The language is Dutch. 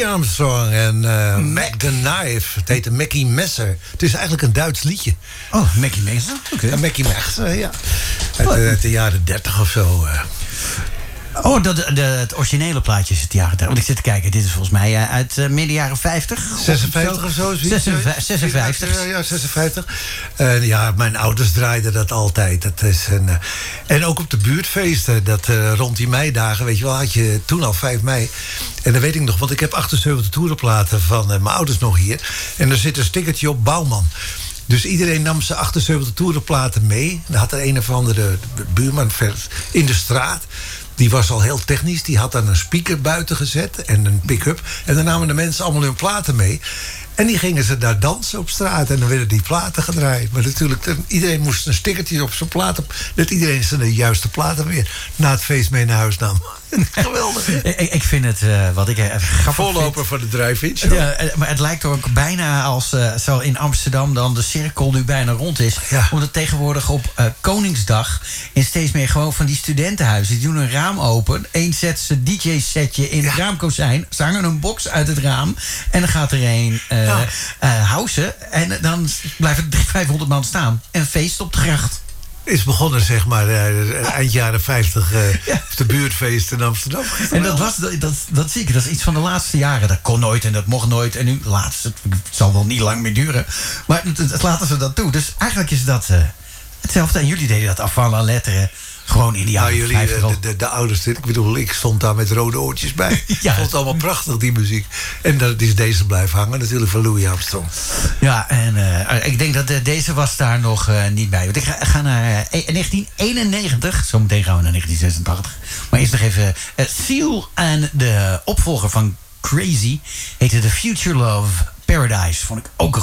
Louis Armstrong en Mac the Knife. Het heette Mackie Messer. Het is eigenlijk een Duits liedje. Oh, Mackie Messer? Oké. Ja, Mackie Messer, ja. Uit de jaren 30 of zo. Oh, het originele plaatje is het jaren 30. Want ik zit te kijken, dit is volgens mij uit midden jaren 50. 56 of zo? 56. Ja, 56. Ja, mijn ouders draaiden dat altijd. Dat is en ook op de buurtfeesten, dat rond die meidagen, weet je wel, had je toen al 5 mei. En dan weet ik nog, want ik heb 78 toerenplaten van mijn ouders nog hier. En er zit een stickertje op Bouwman. Dus iedereen nam zijn 78 toerenplaten mee. Dan had er een of andere buurman in de straat. Die was al heel technisch. Die had dan een speaker buiten gezet en een pick-up. En dan namen de mensen allemaal hun platen mee. En die gingen ze daar dansen op straat. En dan werden die platen gedraaid. Maar natuurlijk, iedereen moest een stickertje op zijn platen. Dat iedereen zijn de juiste platen weer na het feest mee naar huis nam. Geweldig. Ik vind het, wat ik grappig Voorloper van de drive-in. Ja, maar het lijkt ook bijna als zo in Amsterdam dan de cirkel nu bijna rond is. Ja. Omdat tegenwoordig op Koningsdag in steeds meer gewoon van die studentenhuizen. Die doen een raam open. Eén zet zijn DJ-setje in het raamkozijn. Ze hangen een box uit het raam. En dan gaat er een housen. En dan blijven 500 man staan. En feest op de gracht. Is begonnen, zeg maar, eind jaren 50, de buurtfeest in Amsterdam. En dat zie ik, dat is iets van de laatste jaren. Dat kon nooit en dat mocht nooit. En nu, laatst, het zal wel niet lang meer duren. Maar het laten ze dat toe. Dus eigenlijk is dat hetzelfde. En jullie deden dat afvallen aan letteren. Gewoon in die jaren 50. De ouders, ik bedoel, ik stond daar met rode oortjes bij. Ik vond het allemaal prachtig, die muziek. En dat is deze blijven hangen, natuurlijk, van Louis Armstrong. Ja, en ik denk dat deze was daar nog niet bij. Want ik ga naar 1991. Zometeen gaan we naar 1986. Maar eerst nog even Seal en de opvolger van Crazy heette The Future Love Paradise. Vond ik ook een